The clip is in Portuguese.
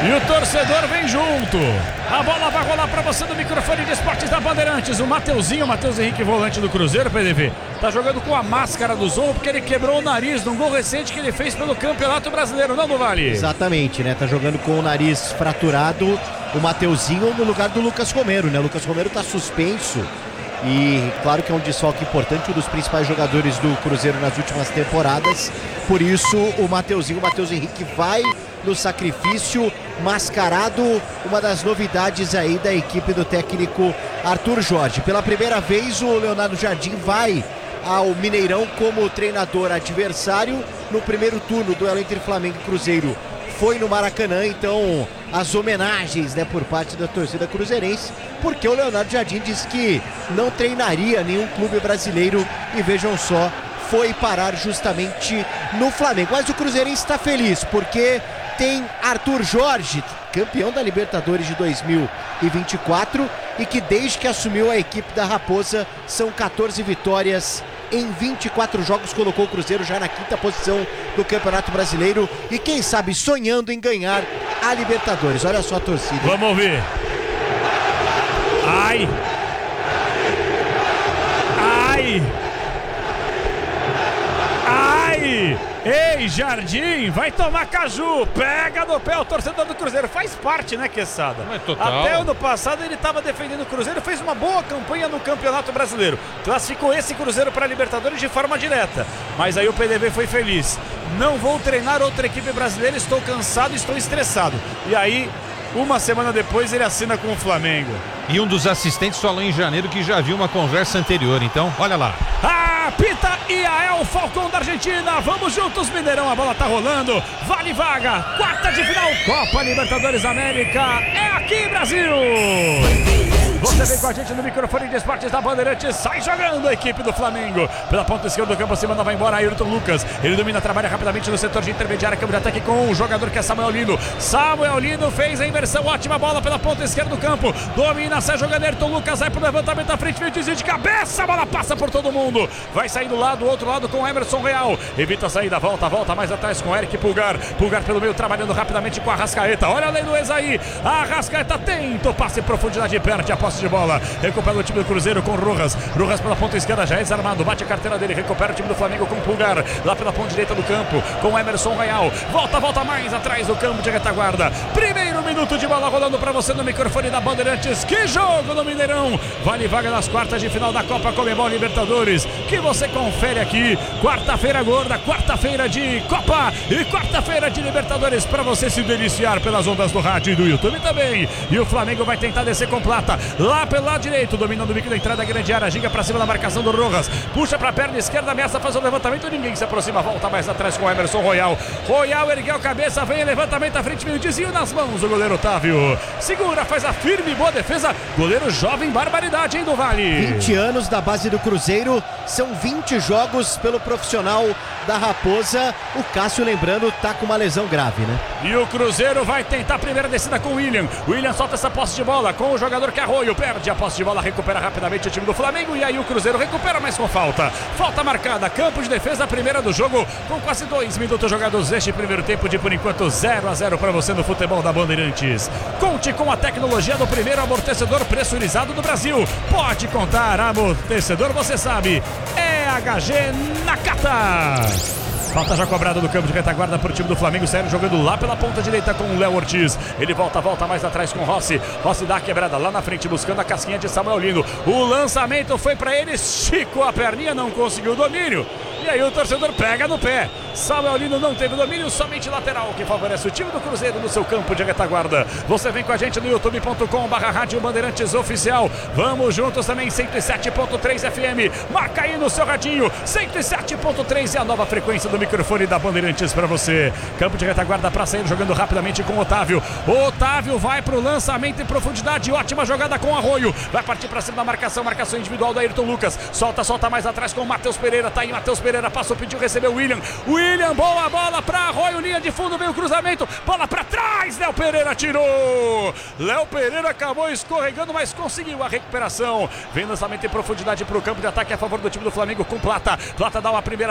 E o torcedor vem junto. A bola vai rolar para você no microfone de esportes da Bandeirantes. O Matheus Henrique, volante do Cruzeiro, PDV, tá jogando com a máscara do Zorro porque ele quebrou o nariz num gol recente que ele fez pelo Campeonato Brasileiro, não, do Vale? Exatamente, né? Tá jogando com o nariz fraturado, o Mateuzinho no lugar do Lucas Romero, né? O Lucas Romero tá suspenso. E claro que é um desfalque importante, um dos principais jogadores do Cruzeiro nas últimas temporadas. Por isso o Matheus Henrique vai no sacrifício, mascarado, uma das novidades aí da equipe do técnico Arthur Jorge. Pela primeira vez o Leonardo Jardim vai ao Mineirão como treinador adversário. No primeiro turno, duelo entre Flamengo e Cruzeiro foi no Maracanã, então as homenagens, né, por parte da torcida cruzeirense, porque o Leonardo Jardim disse que não treinaria nenhum clube brasileiro e vejam só, foi parar justamente no Flamengo. Mas o cruzeirense está feliz porque tem Arthur Jorge, campeão da Libertadores de 2024 e que desde que assumiu a equipe da Raposa são 14 vitórias em 24 jogos, colocou o Cruzeiro já na 5ª posição do Campeonato Brasileiro e quem sabe sonhando em ganhar a Libertadores. Olha só a torcida. Vamos ouvir. Ai! Ai! Ai! Ei, Jardim, vai tomar caju, pega no pé o torcedor do Cruzeiro, faz parte, né, Quesada? Até ano passado ele estava defendendo o Cruzeiro, fez uma boa campanha no Campeonato Brasileiro, classificou esse Cruzeiro para a Libertadores de forma direta, mas aí o PDV foi feliz, não vou treinar outra equipe brasileira, estou cansado, estou estressado, e aí uma semana depois ele assina com o Flamengo. E um dos assistentes falou em janeiro que já viu uma conversa anterior, então olha lá. Apita Iael Falcão da Argentina, vamos juntos Mineirão, a bola tá rolando, vale vaga, quarta de final, Copa Libertadores América, é aqui Brasil! Você vem com a gente no microfone de esportes da Bandeirantes, sai jogando a equipe do Flamengo, pela ponta esquerda do campo, se manda, vai embora Ayrton Lucas, ele domina, trabalha rapidamente no setor de intermediária, câmbio de ataque com o jogador que é Samuel Lino fez a inversão, ótima bola pela ponta esquerda do campo, domina, sai jogando Ayrton Lucas, vai pro levantamento à frente, desvio de cabeça, a bola passa por todo mundo, vai sair do lado, outro lado com Emerson Real, evita a saída, volta mais atrás com Eric Pulgar pelo meio, trabalhando rapidamente com a Arrascaeta, olha a lei do Esaí, a Arrascaeta tenta o passe em profundidade, perde a posse de bola, recupera o time do Cruzeiro com Rojas pela ponta esquerda, já é desarmado, bate a carteira dele, recupera o time do Flamengo com Pulgar, lá pela ponta direita do campo, com Emerson Real, volta mais atrás do campo de retaguarda, primeiro minuto de bola rolando pra você no microfone da Bandeirantes, que jogo no Mineirão, vale vaga nas quartas de final da Copa Conmebol Libertadores, que você confere aqui, quarta-feira gorda, quarta-feira de Copa e quarta-feira de Libertadores, pra você se deliciar pelas ondas do rádio e do YouTube também, e o Flamengo vai tentar descer com Plata, lá pelo lado direito, dominando o bico da entrada, grande área, giga pra cima da marcação do Rojas, puxa pra perna esquerda, ameaça fazer o levantamento, ninguém se aproxima, volta mais atrás com o Emerson Royal ergueu a cabeça, vem levantamento à frente, meio desvio nas mãos do goleiro Otávio, segura, faz a firme e boa defesa, goleiro jovem, barbaridade, hein, do Vale? 20 anos da base do Cruzeiro, são 20 jogos pelo profissional da Raposa, o Cássio, lembrando, tá com uma lesão grave, né? E o Cruzeiro vai tentar a primeira descida com o William solta essa posse de bola com o jogador que é Arroio, perde a posse de bola, recupera rapidamente o time do Flamengo e aí o Cruzeiro recupera, mas com falta marcada, campo de defesa, primeira do jogo, com quase 2 minutos jogados neste primeiro tempo de, por enquanto, 0-0 para você no futebol da Bandeirantes. Conte com a tecnologia do primeiro amortecedor pressurizado do Brasil, pode contar, amortecedor, você sabe, é HG Nakata. Falta já cobrada do campo de retaguarda para o time do Flamengo, saindo jogando lá pela ponta direita com o Léo Ortiz. Ele volta mais atrás com o Rossi dá a quebrada lá na frente, buscando a casquinha de Samuel Lino. O lançamento foi para ele, esticou a perninha, não conseguiu o domínio. E aí o torcedor pega no pé. Samuel Lino não teve domínio, somente lateral, que favorece o time do Cruzeiro no seu campo de retaguarda. Você vem com a gente no youtube.com/Rádio Bandeirantes Oficial. Vamos juntos também, 107.3 FM. Marca aí no seu radinho, 107.3 é a nova frequência do microfone da Bandeirantes para você. Campo de retaguarda para sair, jogando rapidamente com o Otávio. Otávio vai pro lançamento em profundidade, ótima jogada com o Arroio. Vai partir para cima da marcação individual do Ayrton Lucas. Solta mais atrás com o Matheus Pereira, tá aí Matheus Pereira, passou, pediu, recebeu o William, boa bola para Arroio, linha de fundo, veio o cruzamento, bola para trás, Léo Pereira tirou. Léo Pereira acabou escorregando, mas conseguiu a recuperação. Vem lançamento em profundidade para o campo de ataque a favor do time do Flamengo com Plata. Plata dá uma primeira